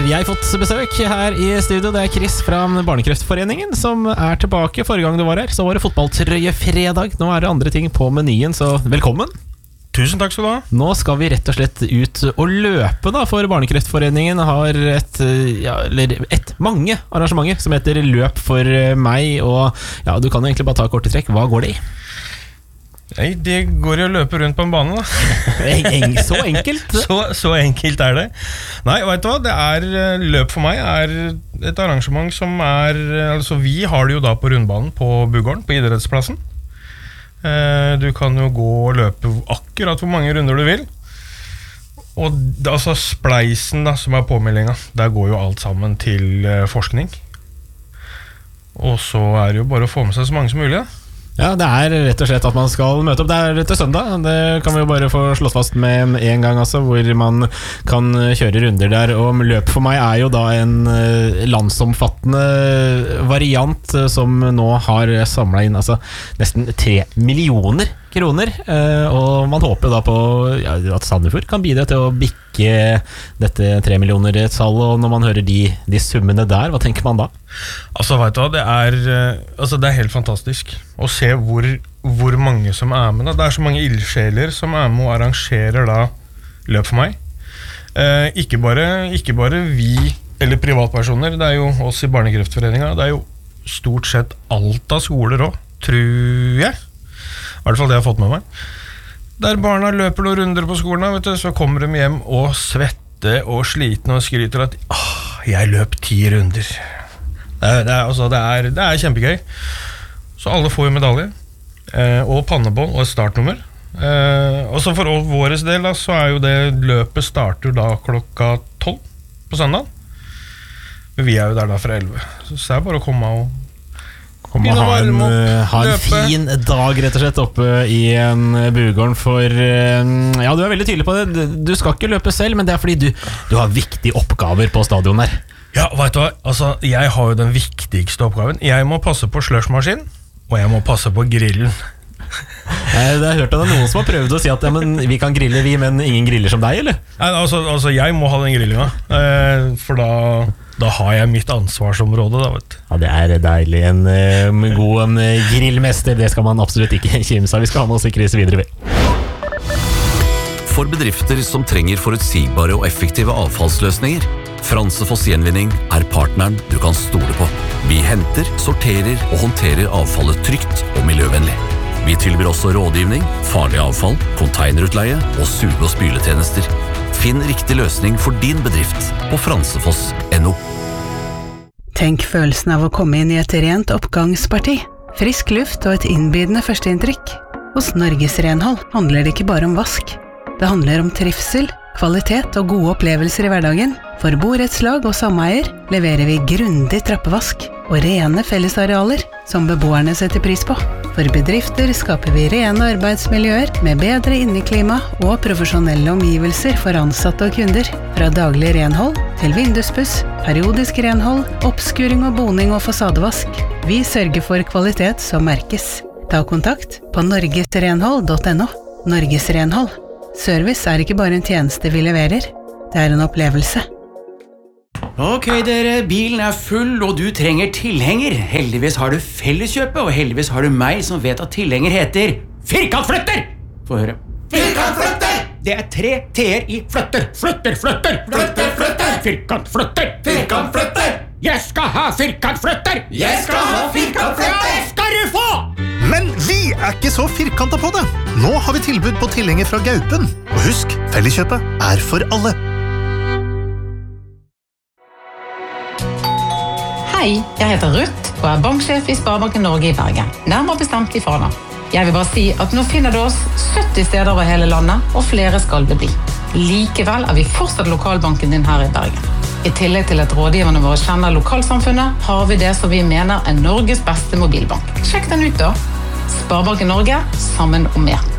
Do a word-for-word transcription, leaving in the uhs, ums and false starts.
Jeg har fått besøk her i studio. Det er Chris fra Barnekreftforeningen som er tilbake. Forrige gang du var her, så var det fotballtrøyefredag. Nå er det andre ting på menyen, så velkommen. Tusen takk skal du ha. Nå skal vi rett og slett ut og løpe da, for Barnekreftforeningen har et, ja, eller et mange arrangementer som heter Løp for meg, og ja, du kan egentlig bare ta korte trekk. Hva går det i? Nei, det går jo å løpe rundt på en bane da. Så enkelt? så, så enkelt er det. Nei, vet du hva, det er, Løp for meg er et arrangement som er, altså vi har det jo da på rundbanen på Bugården, på idrettsplassen. Du kan jo gå og løpe akkurat hvor mange runder du vil. Og altså spleisen da, som er påmeldingen, der går jo alt sammen til forskning. Og så er det jo bare å få med seg så mange som mulig da. Ja, det er rett og slett at man skal møte opp. Det er til søndag. Det kan vi jo bare få slått fast med en gang altså, hvor man kan kjøre runder der. Og løp for meg er jo da en landsomfattende variant som nå har samlet inn altså, nesten tre millioner kroner. Og man håper da på ja, at Sandefjord kan bidra til å bikke dette tre millioner tallet. Og når man hører de, de summene der, hva tenker man da? Altså, vet du hva, det er, altså, det er helt fantastisk å se hvor, hvor mange som er med da. Det er så mange ildsjeler som er med og arrangerer da Løp for meg. Eh, ikke, bare, ikke bare vi eller privatpersoner, det er jo oss i Barnekreftforeningen. Det er jo stort sett alt av skoler også, tror jeg. I hvert fall det jeg har fått med meg. Der barna løper noen runder på skolen, vet du, så kommer de hjem og svette og slitne og skryter at «Åh, jeg løp ti runder». Det er, det, er, altså, det, er, det er kjempegøy. Så alle får jo medalje, eh, og pannebånd og et startnummer. Eh, og så for våres del da, så er jo det løpet starter da klokka tolv på søndag. Men vi er jo der da fra elleve. Så det er bare å komme og Kom og ha en, ha en fin dag rett og slett oppe i en Bugården for ja, du er veldig tydelig på det. Du skal ikke løpe selv, men det er fordi du, du har viktige oppgaver på stadion der. Ja, vet du hva? Altså, jeg har jo den viktigste oppgaven. Jeg må passe på slushmaskinen, og jeg må passe på grillen. Jeg har hørt at det er noen som har prøvd å si at ja, men vi kan grille vi, men ingen griller som deg, eller? Nei, altså, altså jeg må ha den grillinga, eh, for da, da har jeg mitt ansvarsområde da, vet du. Ja, det er deilig. En um, god um, grillmester, det skal man absolutt ikke kimse av. Vi skal ha med oss i Chris videre. For bedrifter som trenger forutsigbare og effektive avfallsløsninger, Fransefoss Gjenvinning er partneren du kan stole på. Vi henter, sorterer og håndterer avfallet trygt og miljøvennlig. Vi tilbyr også rådgivning, farlig avfall, konteinerutleie og suge- og spyletjenester. Finn riktig løsning for din bedrift på fransefoss punktum no. Tenk følelsen av å komme inn i et rent oppgangsparti. Frisk luft og et innbydende førsteinntrykk. Hos Norges Renhold handler det ikke bare om vask. Det handler om trivsel, kvalitet og gode opplevelser i hverdagen. For borettslag og sameier leverer vi grundig trappevask og rene fellesarealer som beboerne setter pris på. For bedrifter skaper vi rene arbeidsmiljøer med bedre inneklima og profesjonelle omgivelser for ansatte og kunder. Fra daglig renhold til vinduspuss, periodisk renhold, oppskuring og boning og fasadevask. Vi sørger for kvalitet som merkes. Ta kontakt på norgesrenhold punktum no. Norges Renhold. Service er ikke bare en tjeneste vi leverer, det er en opplevelse. Ok dere, bilen er full og du trenger tilhenger. Heldigvis har du Felleskjøpet, og heldigvis har du meg som vet at tilhenger heter Firkantflytter! Få høre. Firkantflytter! Det er tre t-er i flytter. Flytter, flytter! Flytter, flytter! Firkantflytter! Firkantflytter! Jeg skal ha firkantflytter! Jeg skal ha firkantflytter! Skal du få! Men vi er ikke så firkantet på det. Nå har vi tilbud på tilhenger fra Gaupen. Og husk, Felleskjøpet er for alle. Hei, jeg heter Ruth og er banksjef i Sparebanken Norge i Bergen. Nærmere bestemt i Fana. Jeg vil bare si at nå finner du oss sytti steder over hele landet, og flere skal det bli. Likevel er vi fortsatt lokalbanken din her i Bergen. I tillegg til at rådgiverne våre kjenner lokalsamfunnet, har vi det som vi mener er Norges beste mobilbank. Sjekk den ut da. Sparebanken Norge, sammen om mer.